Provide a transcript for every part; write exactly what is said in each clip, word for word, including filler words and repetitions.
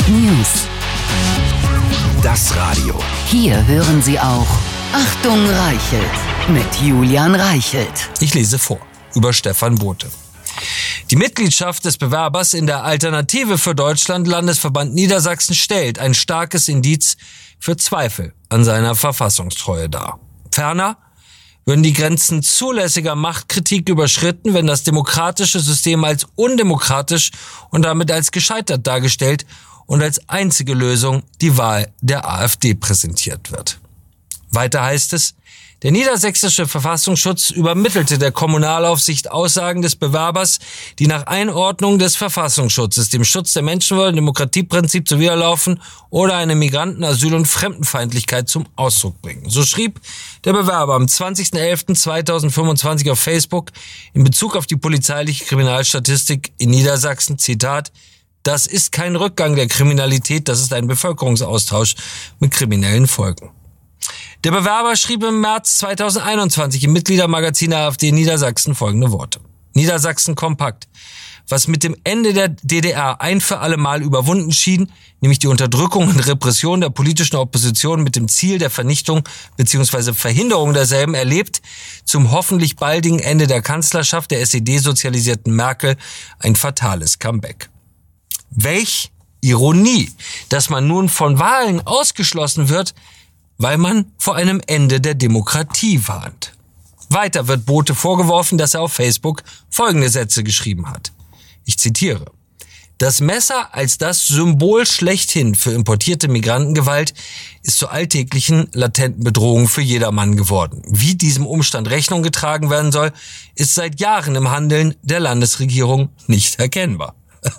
News. Das Radio. Hier hören Sie auch Achtung Reichelt mit Julian Reichelt. Ich lese vor über Stefan Bote. Die Mitgliedschaft des Bewerbers in der Alternative für Deutschland Landesverband Niedersachsen stellt ein starkes Indiz für Zweifel an seiner Verfassungstreue dar. Ferner würden die Grenzen zulässiger Machtkritik überschritten, wenn das demokratische System als undemokratisch und damit als gescheitert dargestellt und als einzige Lösung die Wahl der AfD präsentiert wird. Weiter heißt es, der niedersächsische Verfassungsschutz übermittelte der Kommunalaufsicht Aussagen des Bewerbers, die nach Einordnung des Verfassungsschutzes dem Schutz der Menschenwürde und Demokratieprinzip zuwiderlaufen oder eine Migranten-, Asyl- und Fremdenfeindlichkeit zum Ausdruck bringen. So schrieb der Bewerber am zwanzigsten elften zweitausendfünfundzwanzig auf Facebook in Bezug auf die polizeiliche Kriminalstatistik in Niedersachsen, Zitat, das ist kein Rückgang der Kriminalität, das ist ein Bevölkerungsaustausch mit kriminellen Folgen. Der Bewerber schrieb im März zweitausendeinundzwanzig im Mitgliedermagazin der AfD Niedersachsen folgende Worte. Niedersachsen kompakt. Was mit dem Ende der D D R ein für alle Mal überwunden schien, nämlich die Unterdrückung und Repression der politischen Opposition mit dem Ziel der Vernichtung bzw. Verhinderung derselben erlebt, zum hoffentlich baldigen Ende der Kanzlerschaft der S E D-sozialisierten Merkel ein fatales Comeback. Welch Ironie, dass man nun von Wahlen ausgeschlossen wird, weil man vor einem Ende der Demokratie warnt. Weiter wird Bote vorgeworfen, dass er auf Facebook folgende Sätze geschrieben hat. Ich zitiere. Das Messer als das Symbol schlechthin für importierte Migrantengewalt ist zur alltäglichen latenten Bedrohung für jedermann geworden. Wie diesem Umstand Rechnung getragen werden soll, ist seit Jahren im Handeln der Landesregierung nicht erkennbar.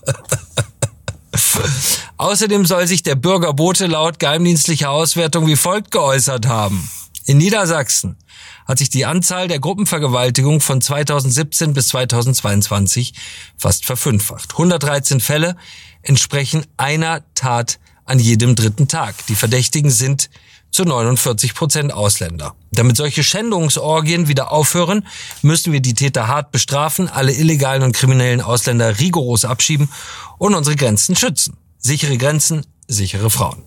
Außerdem soll sich der Bürger Bote laut geheimdienstlicher Auswertung wie folgt geäußert haben. In Niedersachsen hat sich die Anzahl der Gruppenvergewaltigungen von zweitausendsiebzehn bis zweitausendzweiundzwanzig fast verfünffacht. hundertdreizehn Fälle entsprechen einer Tat an jedem dritten Tag. Die Verdächtigen sind zu neunundvierzig Prozent Ausländer. Damit solche Schändungsorgien wieder aufhören, müssen wir die Täter hart bestrafen, alle illegalen und kriminellen Ausländer rigoros abschieben und unsere Grenzen schützen. Sichere Grenzen, sichere Frauen.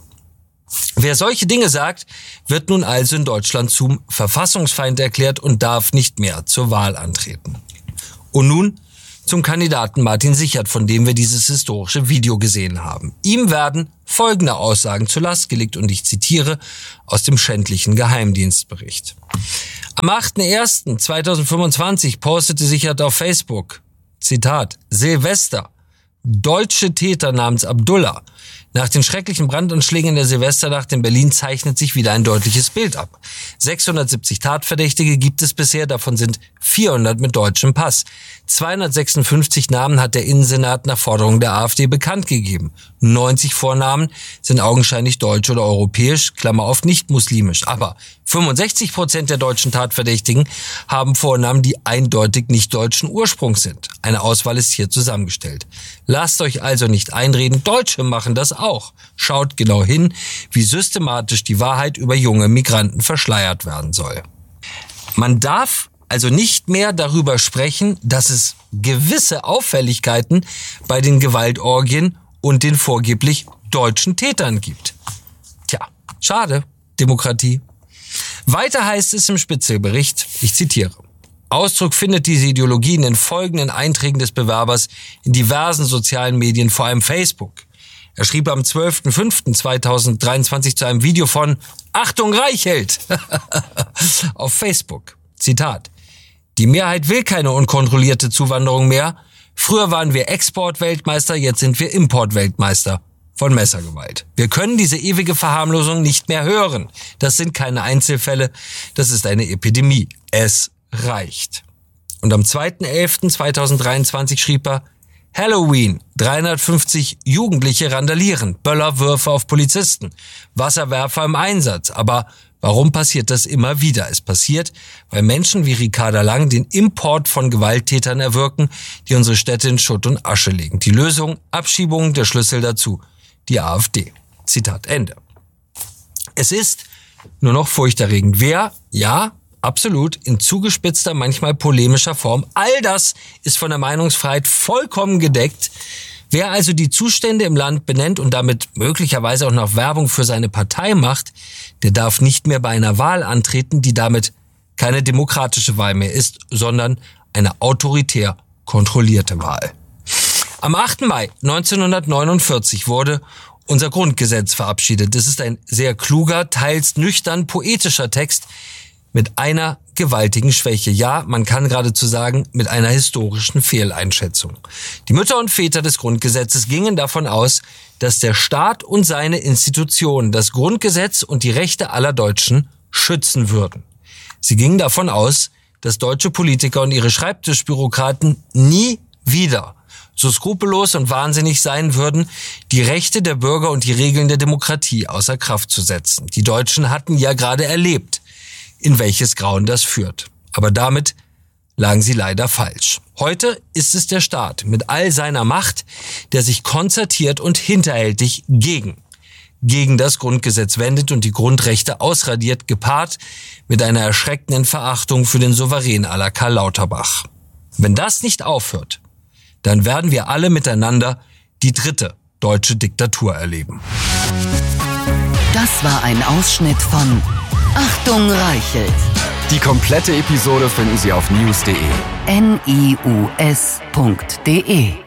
Wer solche Dinge sagt, wird nun also in Deutschland zum Verfassungsfeind erklärt und darf nicht mehr zur Wahl antreten. Und nun zum Kandidaten Martin Sichert, von dem wir dieses historische Video gesehen haben. Ihm werden folgende Aussagen zur Last gelegt und ich zitiere aus dem schändlichen Geheimdienstbericht. Am achten ersten zweitausendfünfundzwanzig postete Sichert auf Facebook, Zitat, Silvester, deutsche Täter namens Abdullah. Nach den schrecklichen Brandanschlägen in der Silvesternacht in Berlin zeichnet sich wieder ein deutliches Bild ab. sechshundertsiebzig Tatverdächtige gibt es bisher, davon sind vierhundert mit deutschem Pass. zweihundertsechsundfünfzig Namen hat der Innensenat nach Forderung der AfD bekannt gegeben. neunzig Vornamen sind augenscheinlich deutsch oder europäisch, Klammer auf nicht muslimisch. Aber fünfundsechzig Prozent der deutschen Tatverdächtigen haben Vornamen, die eindeutig nicht deutschen Ursprungs sind. Eine Auswahl ist hier zusammengestellt. Lasst euch also nicht einreden, Deutsche machen das auch. Schaut genau hin, wie systematisch die Wahrheit über junge Migranten verschleiert werden soll. Man darf also nicht mehr darüber sprechen, dass es gewisse Auffälligkeiten bei den Gewaltorgien und den vorgeblich deutschen Tätern gibt. Tja, schade, Demokratie. Weiter heißt es im Spitzelbericht, ich zitiere, Ausdruck findet diese Ideologie in den folgenden Einträgen des Bewerbers in diversen sozialen Medien, vor allem Facebook. Er schrieb am zwölften fünften zweitausenddreiundzwanzig zu einem Video von Achtung Reichelt auf Facebook. Zitat. Die Mehrheit will keine unkontrollierte Zuwanderung mehr. Früher waren wir Exportweltmeister, jetzt sind wir Importweltmeister von Messergewalt. Wir können diese ewige Verharmlosung nicht mehr hören. Das sind keine Einzelfälle, das ist eine Epidemie. Es reicht. Und am zweiten elften zweitausenddreiundzwanzig schrieb er, Halloween, dreihundertfünfzig Jugendliche randalieren, Böllerwürfe auf Polizisten, Wasserwerfer im Einsatz. Aber warum passiert das immer wieder? Es passiert, weil Menschen wie Ricarda Lang den Import von Gewalttätern erwirken, die unsere Städte in Schutt und Asche legen. Die Lösung, Abschiebung, der Schlüssel dazu, die AfD. Zitat Ende. Es ist nur noch furchterregend. Wer, ja, absolut, in zugespitzter, manchmal polemischer Form. All das ist von der Meinungsfreiheit vollkommen gedeckt. Wer also die Zustände im Land benennt und damit möglicherweise auch noch Werbung für seine Partei macht, der darf nicht mehr bei einer Wahl antreten, die damit keine demokratische Wahl mehr ist, sondern eine autoritär kontrollierte Wahl. Am achten Mai neunzehnhundertneunundvierzig wurde unser Grundgesetz verabschiedet. Es ist ein sehr kluger, teils nüchtern poetischer Text mit einer gewaltigen Schwäche. Ja, man kann geradezu sagen, mit einer historischen Fehleinschätzung. Die Mütter und Väter des Grundgesetzes gingen davon aus, dass der Staat und seine Institutionen das Grundgesetz und die Rechte aller Deutschen schützen würden. Sie gingen davon aus, dass deutsche Politiker und ihre Schreibtischbürokraten nie wieder so skrupellos und wahnsinnig sein würden, die Rechte der Bürger und die Regeln der Demokratie außer Kraft zu setzen. Die Deutschen hatten ja gerade erlebt, in welches Grauen das führt. Aber damit lagen sie leider falsch. Heute ist es der Staat mit all seiner Macht, der sich konzertiert und hinterhältig gegen, gegen das Grundgesetz wendet und die Grundrechte ausradiert, gepaart mit einer erschreckenden Verachtung für den Souverän à la Karl Lauterbach. Wenn das nicht aufhört, dann werden wir alle miteinander die dritte deutsche Diktatur erleben. Das war ein Ausschnitt von Achtung Reichelt. Die komplette Episode finden Sie auf news punkt de. N I U S punkt de